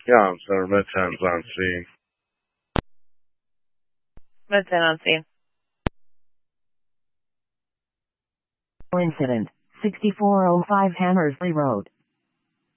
Yeah, sir. Midtown's on scene. Midtown on scene. Incident, 6405 Hammersley Road.